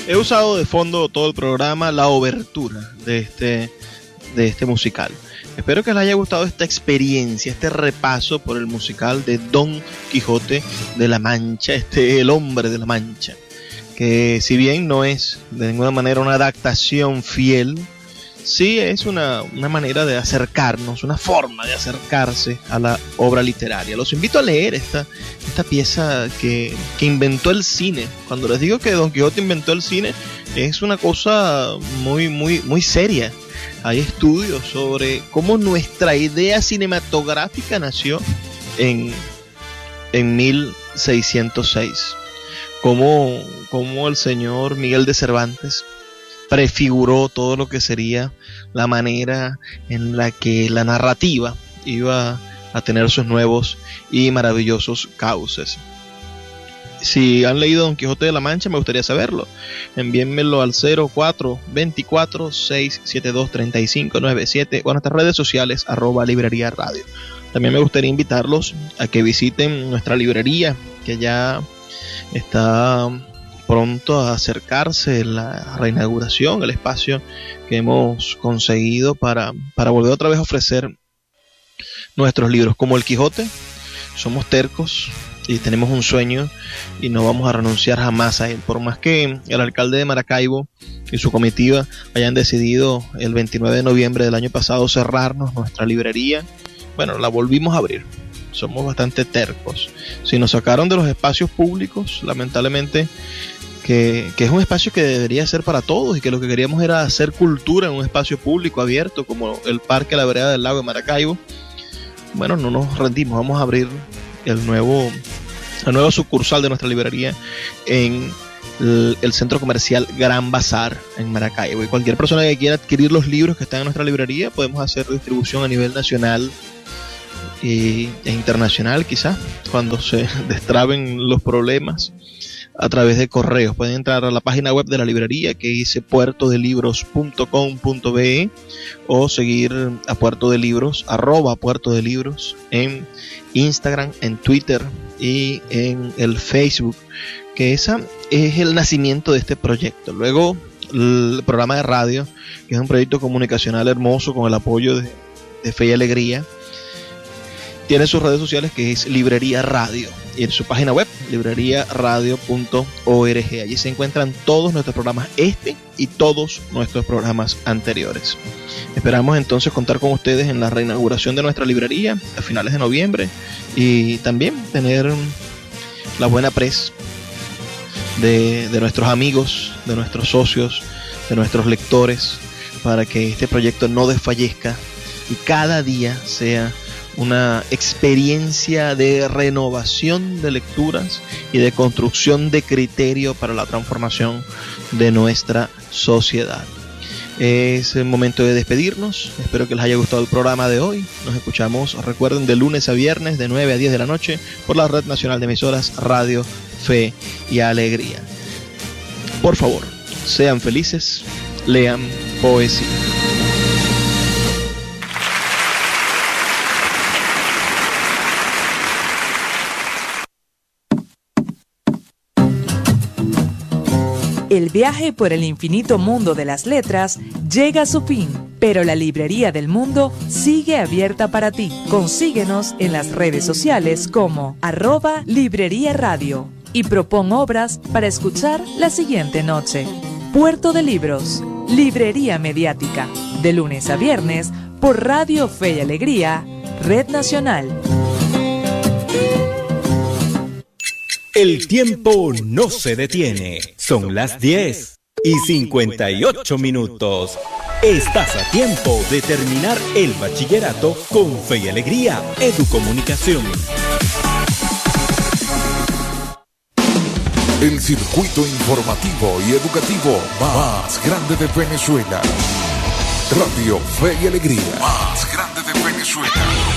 he usado de fondo todo el programa, la obertura de este musical. Espero que les haya gustado esta experiencia, este repaso por el musical de Don Quijote de la Mancha, el hombre de la Mancha, que si bien no es de ninguna manera una adaptación fiel, sí es una manera de acercarnos, una forma de acercarse a la obra literaria. Los invito a leer esta pieza que inventó el cine. Cuando les digo que Don Quijote inventó el cine, es una cosa muy, muy, muy seria. Hay estudios sobre cómo nuestra idea cinematográfica nació en 1606. Cómo el señor Miguel de Cervantes prefiguró todo lo que sería la manera en la que la narrativa iba a tener sus nuevos y maravillosos cauces. Si han leído Don Quijote de la Mancha, me gustaría saberlo. Envíenmelo al 0424-672-3597 o a nuestras redes sociales @librería radio. También me gustaría invitarlos a que visiten nuestra librería, que ya está pronto a acercarse la reinauguración, el espacio que hemos conseguido para volver otra vez a ofrecer nuestros libros. Como el Quijote, somos tercos y tenemos un sueño y no vamos a renunciar jamás a él. Por más que el alcalde de Maracaibo y su comitiva hayan decidido el 29 de noviembre del año pasado cerrarnos nuestra librería, bueno, la volvimos a abrir. Somos bastante tercos. Si nos sacaron de los espacios públicos, lamentablemente, que es un espacio que debería ser para todos y que lo que queríamos era hacer cultura en un espacio público abierto como el Parque La Vereda del Lago de Maracaibo, bueno, no nos rendimos. Vamos a abrir la nueva sucursal de nuestra librería en el centro comercial Gran Bazar en Maracaibo. Y cualquier persona que quiera adquirir los libros que están en nuestra librería, podemos hacer distribución a nivel nacional e internacional, quizás cuando se destraben los problemas, a través de correos. Pueden entrar a la página web de la librería, que dice puertodelibros.com.be, o seguir a Puerto de Libros, @Puerto de Libros, en Instagram, en Twitter y en el Facebook, que esa es el nacimiento de este proyecto. Luego el programa de radio, que es un proyecto comunicacional hermoso con el apoyo de Fe y Alegría, tiene sus redes sociales, que es Librería Radio, y en su página web, libreriaradio.org. Allí se encuentran todos nuestros programas, y todos nuestros programas anteriores. Esperamos entonces contar con ustedes en la reinauguración de nuestra librería a finales de noviembre, y también tener la buena pres de nuestros amigos, de nuestros socios, de nuestros lectores, para que este proyecto no desfallezca y cada día sea una experiencia de renovación de lecturas y de construcción de criterio para la transformación de nuestra sociedad. Es el momento de despedirnos. Espero que les haya gustado el programa de hoy. Nos escuchamos, recuerden, de lunes a viernes de 9 a 10 de la noche por la Red Nacional de Emisoras Radio Fe y Alegría. Por favor, sean felices, lean poesía. El viaje por el infinito mundo de las letras llega a su fin, pero la Librería del Mundo sigue abierta para ti. Consíguenos en las redes sociales como @Librería Radio y propon obras para escuchar la siguiente noche. Puerto de Libros, Librería Mediática, de lunes a viernes por Radio Fe y Alegría, Red Nacional. El tiempo no se detiene. Son las 10:58. Estás a tiempo de terminar el bachillerato con Fe y Alegría Educomunicación. El circuito informativo y educativo más grande de Venezuela. Radio Fe y Alegría. Más grande de Venezuela.